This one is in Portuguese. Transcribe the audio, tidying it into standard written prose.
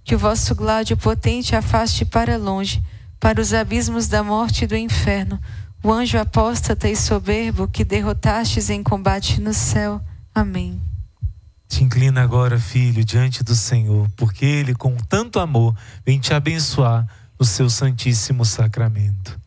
que o vosso gládio potente afaste para longe, para os abismos da morte e do inferno, o anjo apóstata e soberbo que derrotastes em combate no céu. Amém. Te inclina agora, filho, diante do Senhor, porque Ele, com tanto amor, vem te abençoar no seu santíssimo sacramento.